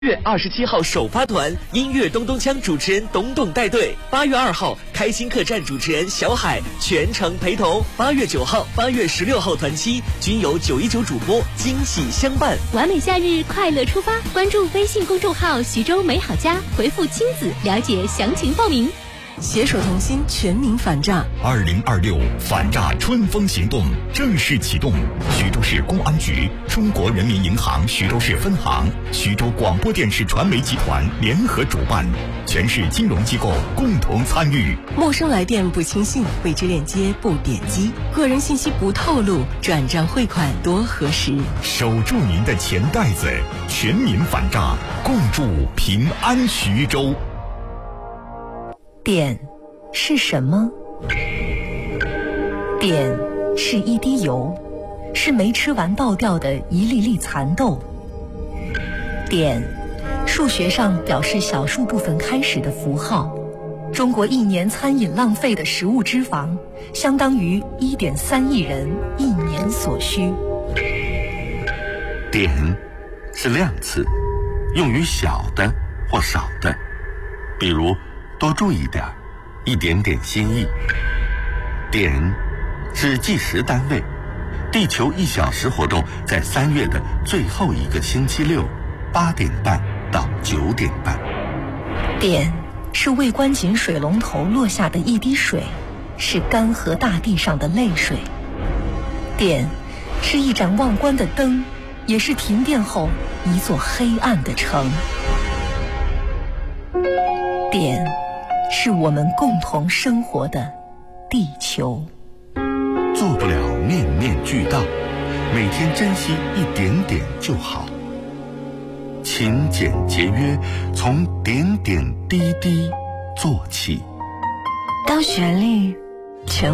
月27号首发团，音乐咚咚锵主持人董董带队。8月2号，开心客栈主持人小海全程陪同。8月9号、8月16号团期均由919主播惊喜相伴。 完美夏日，快乐出发！关注微信公众号“徐州美好家”，回复“亲子”了解详情报名。 携手同心，全民反诈。 2026反诈春风行动正式启动。徐州市公安局、中国人民银行徐州市分行、徐州广播电视传媒集团联合主办，全市金融机构共同参与。 陌生来电不轻信，未知链接不点击，个人信息不透露，转账汇款多核实。 守住您的钱袋子，全民反诈，共筑平安徐州。 碘是什么？碘是一滴油，是没吃完倒掉的一粒粒蚕豆。碘，数学上表示小数部分开始的符号。中国1年餐饮浪费的食物脂肪，相当于1.3亿人1年所需。 碘是量词，用于小的或少的，比如多注意点，一点点心意。碘是计时单位，地球1小时活动在3月的最后一个星期六8点半到9点半。 碘是未关紧水龙头落下的一滴水，是干涸大地上的泪水。碘是一盏忘关的灯，也是停电后一座黑暗的城。碘是我们共同生活的地球。 做不了面面俱到，每天珍惜一点点就好。勤俭节约，从点点滴滴做起。 当旋律全